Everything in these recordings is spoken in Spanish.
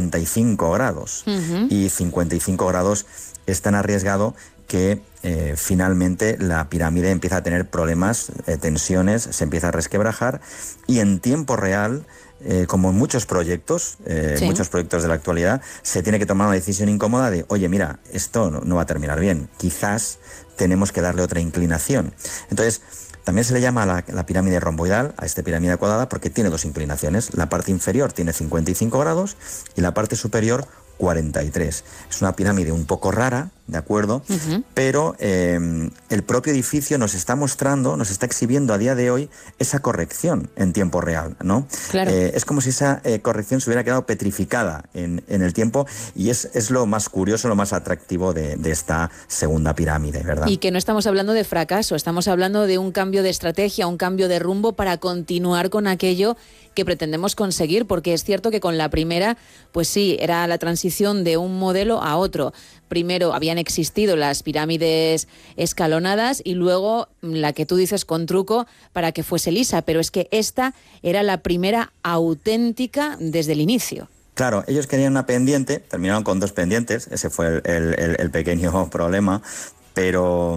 55 grados. Y 55 grados es tan arriesgado que finalmente la pirámide empieza a tener problemas, tensiones, se empieza a resquebrajar y en tiempo real, como en muchos proyectos de la actualidad, se tiene que tomar una decisión incómoda de, oye, mira, esto no va a terminar bien, quizás tenemos que darle otra inclinación. Entonces, también se le llama la pirámide romboidal, a esta pirámide cuadrada, porque tiene dos inclinaciones. La parte inferior tiene 55 grados y la parte superior 43. Es una pirámide un poco rara, ¿de acuerdo? Pero el propio edificio nos está mostrando, nos está exhibiendo a día de hoy esa corrección en tiempo real, ¿no? Claro. Es como si esa corrección se hubiera quedado petrificada en el tiempo y es lo más curioso, lo más atractivo de esta segunda pirámide, ¿verdad? Y que no estamos hablando de fracaso, estamos hablando de un cambio de estrategia, un cambio de rumbo para continuar con aquello que pretendemos conseguir, porque es cierto que con la primera, pues sí, era la transición de un modelo a otro. Primero habían existido las pirámides escalonadas y luego la que tú dices con truco para que fuese lisa, pero es que esta era la primera auténtica desde el inicio. Claro, ellos querían una pendiente, terminaron con dos pendientes, ese fue el pequeño problema. Pero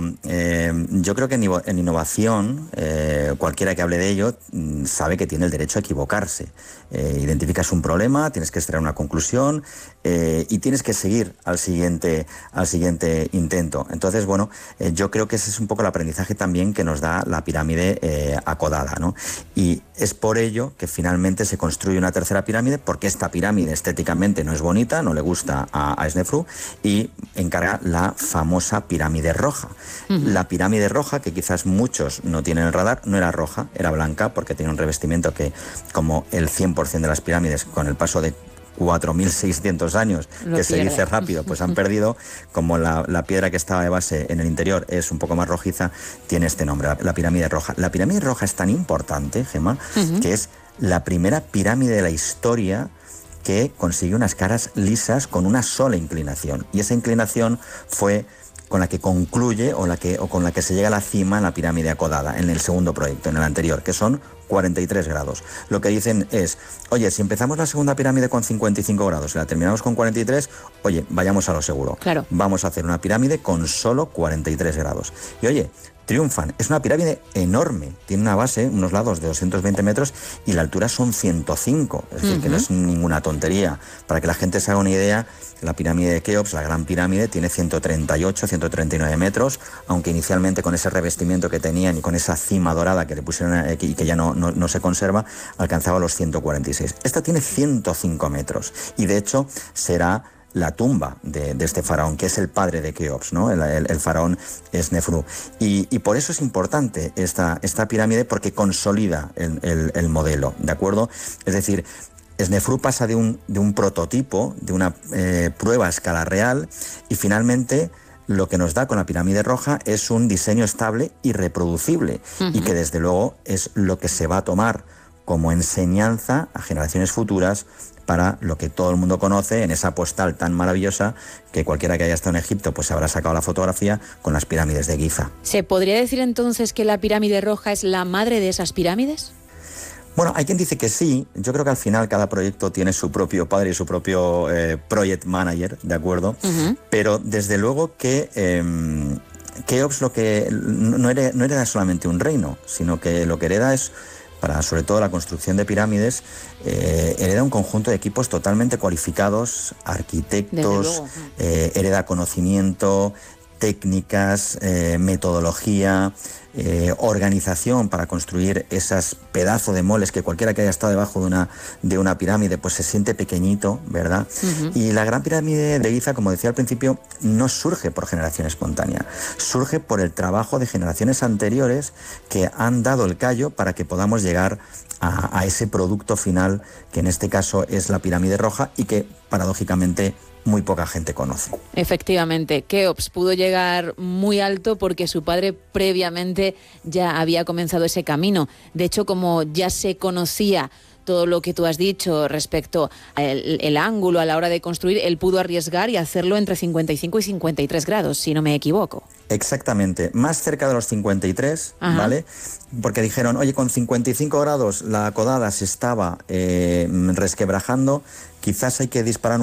yo creo que en innovación, cualquiera que hable de ello sabe que tiene el derecho a equivocarse. Identificas un problema, tienes que extraer una conclusión y tienes que seguir al siguiente intento. Entonces, bueno, yo creo que ese es un poco el aprendizaje también que nos da la pirámide acodada, ¿no? Y es por ello que finalmente se construye una tercera pirámide, porque esta pirámide estéticamente no es bonita, no le gusta a Snefru, y encarga la famosa pirámide roja. La pirámide roja, que quizás muchos no tienen en el radar, no era roja, era blanca, porque tiene un revestimiento que, como el 100% de las pirámides, con el paso de 4.600 años, que se dice rápido, pues han perdido. Como la piedra que estaba de base en el interior es un poco más rojiza, tiene este nombre, la pirámide roja. La pirámide roja es tan importante, Gemma, que es la primera pirámide de la historia que consiguió unas caras lisas con una sola inclinación. Y esa inclinación fue con la que concluye o con la que se llega a la cima en la pirámide acodada, en el segundo proyecto, en el anterior, que son 43 grados. Lo que dicen es, oye, si empezamos la segunda pirámide con 55 grados y la terminamos con 43, oye, vayamos a lo seguro. Claro. Vamos a hacer una pirámide con solo 43 grados. Y oye, triunfan. Es una pirámide enorme. Tiene una base, unos lados de 220 metros y la altura son 105. Es decir, que no es ninguna tontería. Para que la gente se haga una idea, la pirámide de Keops, la gran pirámide, tiene 138, 139 metros, aunque inicialmente con ese revestimiento que tenían y con esa cima dorada que le pusieron y que ya no se conserva, alcanzaba los 146. Esta tiene 105 metros y de hecho será la tumba de este faraón, que es el padre de Keops, ¿no? El faraón Snefru. Y por eso es importante esta pirámide, porque consolida el modelo, ¿de acuerdo? Es decir, Snefru pasa de un prototipo, de una prueba a escala real, y finalmente lo que nos da con la pirámide roja es un diseño estable y reproducible, y que desde luego es lo que se va a tomar como enseñanza a generaciones futuras para lo que todo el mundo conoce en esa postal tan maravillosa que cualquiera que haya estado en Egipto pues habrá sacado la fotografía con las pirámides de Giza. ¿Se podría decir entonces que la pirámide roja es la madre de esas pirámides? Bueno, hay quien dice que sí. Yo creo que al final cada proyecto tiene su propio padre y su propio project manager, ¿de acuerdo? Pero desde luego que Keops lo que no hereda solamente un reino, sino que lo que hereda es, para sobre todo la construcción de pirámides, hereda un conjunto de equipos totalmente cualificados, arquitectos, hereda conocimiento, técnicas, metodología, organización para construir esas pedazos de moles que cualquiera que haya estado debajo de una pirámide pues se siente pequeñito, ¿verdad? Y la gran pirámide de Giza, como decía al principio, no surge por generación espontánea, surge por el trabajo de generaciones anteriores que han dado el callo para que podamos llegar a ese producto final, que en este caso es la pirámide roja y que paradójicamente muy poca gente conoce. Efectivamente, Keops pudo llegar muy alto porque su padre previamente ya había comenzado ese camino. De hecho, como ya se conocía todo lo que tú has dicho respecto al ángulo a la hora de construir, él pudo arriesgar y hacerlo entre 55 y 53 grados, si no me equivoco. Exactamente, más cerca de los 53, ¿vale? Porque dijeron, oye, con 55 grados la acodada se estaba resquebrajando, quizás hay que disparar